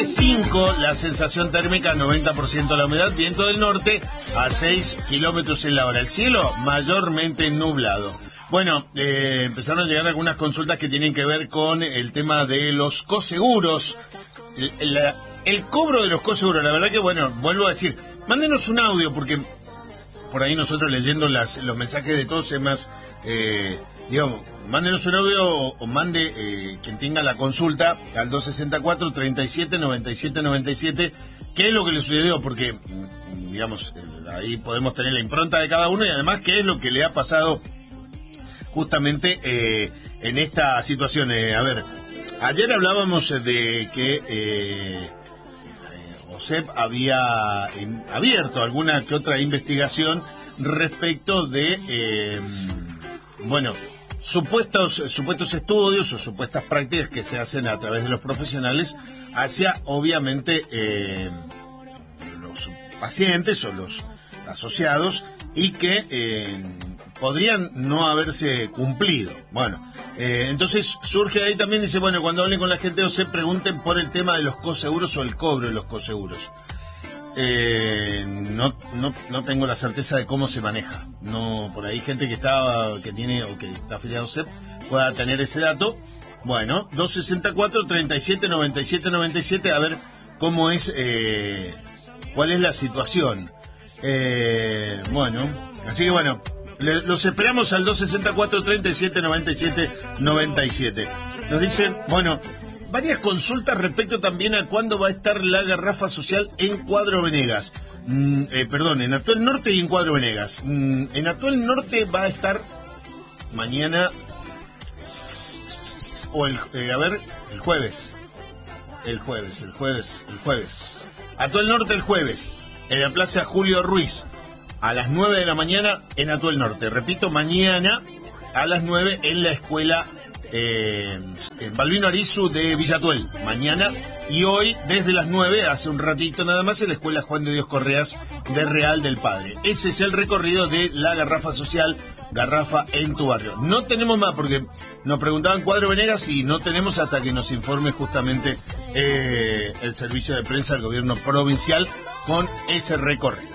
5, la sensación térmica 90% la humedad, viento del norte a 6 kilómetros en la hora. El cielo mayormente nublado. Bueno, empezaron a llegar algunas consultas que tienen que ver con el tema de los coseguros. El cobro de los coseguros, la verdad que, bueno, vuelvo a decir, mándenos un audio porque por ahí nosotros leyendo los mensajes de todos es más, digamos, mándenos un audio o mande quien tenga la consulta al 264 37 97 97, qué es lo que le sucedió, porque, digamos, ahí podemos tener la impronta de cada uno y además qué es lo que le ha pasado justamente en esta situación. A ver, ayer hablábamos de que OSEP había abierto alguna que otra investigación respecto de, bueno, supuestos estudios o supuestas prácticas que se hacen a través de los profesionales hacia, obviamente, los pacientes o los asociados y que podrían no haberse cumplido. Bueno, entonces surge ahí también, dice, bueno, cuando hablen con la gente o se pregunten por el tema de los coseguros o el cobro de los coseguros. No tengo la certeza de cómo se maneja. No, por ahí gente que tiene o que está afiliado a OSEP pueda tener ese dato. Bueno, 264 37 97 97, a ver cómo es, cuál es la situación. Bueno, así que bueno, los esperamos al 264 37 97 97. Nos dicen, bueno, varias consultas respecto también a cuándo va a estar la garrafa social en Cuadro Venegas. En Atuel Norte y en Cuadro Venegas. En Atuel Norte va a estar mañana o el jueves. El jueves. Atuel Norte el jueves, en la Plaza Julio Ruiz, a las 9 de la mañana en Atuel Norte. Repito, mañana a las 9 en la escuela Balbino Arizu de Villa Atuel. Mañana y hoy desde las 9, hace un ratito nada más, en la escuela Juan de Dios Correas de Real del Padre. Ese es el recorrido de la garrafa social, garrafa en tu barrio. No tenemos más porque nos preguntaban Cuadro Venegas y no tenemos hasta que nos informe justamente el servicio de prensa del gobierno provincial con ese recorrido.